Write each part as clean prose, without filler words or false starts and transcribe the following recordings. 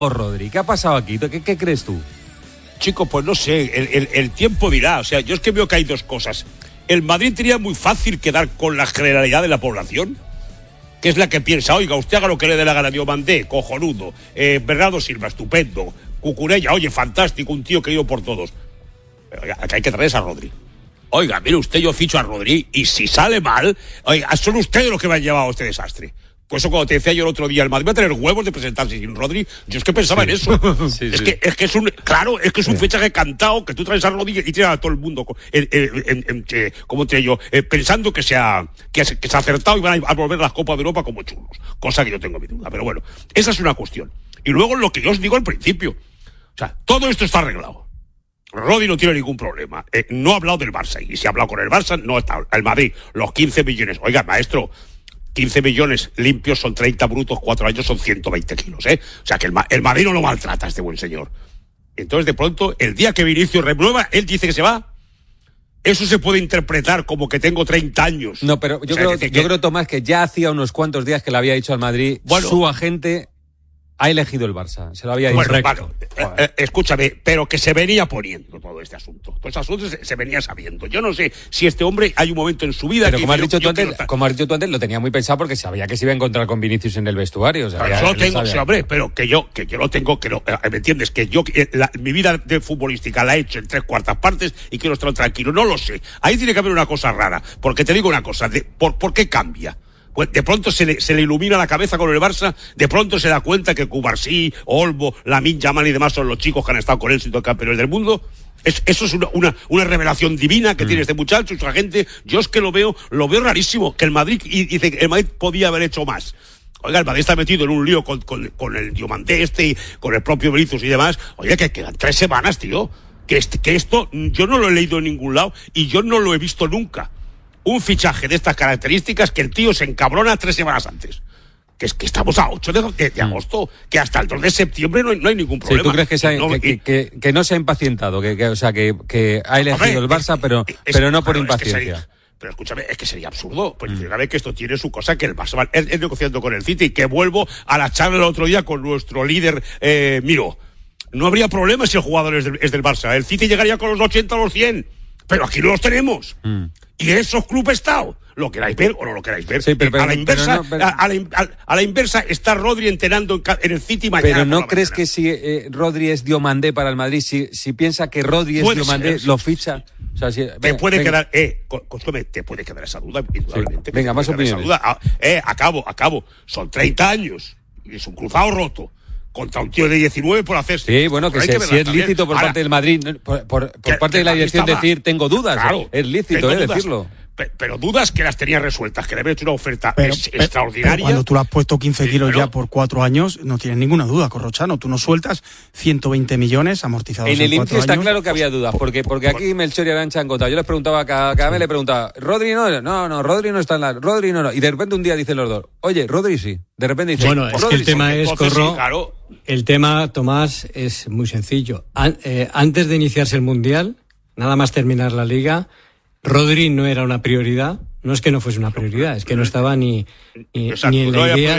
Rodri? ¿Qué ha pasado aquí? ¿Qué crees tú? Chico, pues no sé, el tiempo dirá. O sea, yo es que veo que hay dos cosas. El Madrid tenía muy fácil quedar con la generalidad de la población, que es la que piensa, oiga, usted haga lo que le dé la gana, Diomandé, cojonudo, Bernardo Silva, estupendo, Cucurella, oye, fantástico, un tío querido por todos. Pero oiga, acá hay que traer a Rodri. Oiga, mire usted, yo ficho a Rodri, y si sale mal, oiga, son ustedes los que me han llevado a este desastre. Por eso cuando te decía yo el otro día, el Madrid va a tener huevos de presentarse sin Rodri, yo es que pensaba en eso. Es que es un fichaje cantado, que tú traes a Rodri y tienes a todo el mundo, como te digo, pensando que se ha acertado y van a volver las Copas de Europa como chulos. Cosa que yo tengo mi duda, pero bueno, esa es una cuestión. Y luego lo que yo os digo al principio, o sea, todo esto está arreglado. Rodri no tiene ningún problema. No ha hablado del Barça, y si ha hablado con el Barça, no está. El Madrid, los 15 millones. Oiga, maestro, 15 millones limpios son 30 brutos, 4 años son 120 kilos, ¿eh? O sea que el Madrid no lo maltrata, este buen señor. Entonces, de pronto, el día que Vinicius renueva, él dice que se va. Eso se puede interpretar como que tengo 30 años. No, pero yo creo, Tomás, que ya hacía unos cuantos días que le había dicho al Madrid, bueno, su agente ha elegido el Barça, se lo había dicho. Bueno, escúchame, pero que se venía poniendo todo este asunto. Todo este asunto se venía sabiendo. Yo no sé si este hombre hay un momento en su vida... Pero como has dicho tú antes, lo tenía muy pensado porque sabía que se iba a encontrar con Vinicius en el vestuario. Yo lo tengo, sí, hombre, pero que yo lo tengo, ¿me entiendes? Que yo, mi vida de futbolística la he hecho en 3/4 partes y quiero estar tranquilo. No lo sé. Ahí tiene que haber una cosa rara. Porque te digo una cosa, ¿por qué cambia? Pues de pronto se le ilumina la cabeza con el Barça, de pronto se da cuenta que Cubarsí, Olmo, Lamine Yamal y demás son los chicos que han estado con él siendo campeones del mundo. Eso es una revelación divina que tiene este muchacho y su agente. Yo es que lo veo rarísimo, que el Madrid, y dice que el Madrid podía haber hecho más. Oiga, el Madrid está metido en un lío con el Diomandé y con el propio Vinicius y demás. Oye, que quedan 3 semanas, tío. Que esto yo no lo he leído en ningún lado y yo no lo he visto nunca. Un fichaje de estas características que el tío se encabrona 3 semanas antes. Que es que estamos a 8 de agosto, que hasta el 2 de septiembre no hay ningún problema. Sí, ¿tú crees que no se ha impacientado? Que ha elegido el Barça, pero no por impaciencia. Pero escúchame, es que sería absurdo. Pues a ver que esto tiene su cosa, que el Barça es negociando con el City, que vuelvo a la charla el otro día con nuestro líder, Miro. No habría problema si el jugador es del Barça. El City llegaría con los 80 o los 100. Pero aquí no los tenemos. Y esos clubes Estado, lo queráis ver o no lo queráis ver. Sí, a la inversa está Rodri entrenando en el City mañana. Pero ¿no crees que si Rodri es Diomandé para el Madrid, si piensa que Rodri es Diomandé, lo ficha? O sea, te puede quedar esa duda, indudablemente. Sí. Venga, más opiniones. Acabo. Son 30 años. Y es un cruzado roto. Contra un tío de 19 por hacerse. Sí, bueno, si es lícito por parte del Madrid, por parte de la dirección decir tengo dudas, claro, es lícito decirlo. Pero dudas que las tenía resueltas, que le había hecho una oferta extraordinaria. Pero cuando tú le has puesto 15 kilos ya por 4 años, no tienes ninguna duda, Corrochano. Tú no sueltas 120 millones amortizados en el inicio está años. Claro que había dudas, porque aquí Melchor y Arancha han contado. Yo les preguntaba, cada vez le preguntaba, Rodri no, Rodri no está en Rodri no. Y de repente un día dicen los dos, oye, Rodri sí. De repente dicen, bueno, es que el tema es, Corro, el tema, Tomás, es muy sencillo. Antes de iniciarse el Mundial, nada más terminar la Liga, Rodri no era una prioridad, no es que no fuese una prioridad, es que no estaba ni en la idea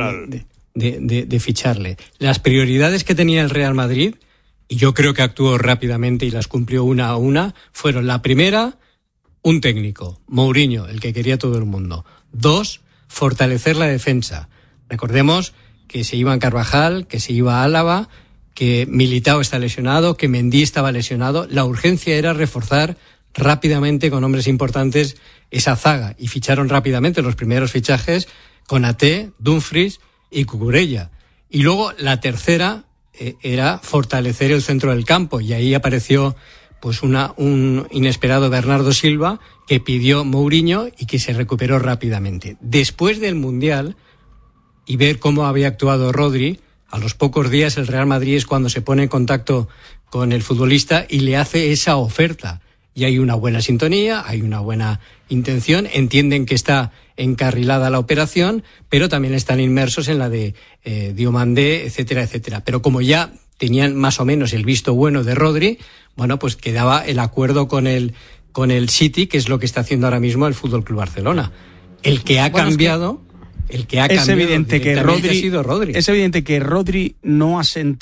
de ficharle. Las prioridades que tenía el Real Madrid, y yo creo que actuó rápidamente y las cumplió una a una, fueron: la primera, un técnico, Mourinho, el que quería todo el mundo. 2, fortalecer la defensa. Recordemos que se iba Carvajal, que se iba Álava, que Militao está lesionado, que Mendy estaba lesionado. La urgencia era reforzar rápidamente con hombres importantes esa zaga, y ficharon rápidamente los primeros fichajes: Konaté, Dumfries y Cucurella. Y luego la tercera era fortalecer el centro del campo, y ahí apareció pues un inesperado Bernardo Silva que pidió Mourinho y que se recuperó rápidamente. Después del Mundial y ver cómo había actuado Rodri, a los pocos días el Real Madrid es cuando se pone en contacto con el futbolista y le hace esa oferta. Y hay una buena sintonía, hay una buena intención, entienden que está encarrilada la operación, pero también están inmersos en la de Diomandé, etcétera, etcétera. Pero como ya tenían más o menos el visto bueno de Rodri, bueno, pues quedaba el acuerdo con el City, que es lo que está haciendo ahora mismo el Fútbol Club Barcelona. El que ha cambiado El que ha cambiado es evidente que ha sido Rodri. Es evidente que Rodri no ha sentido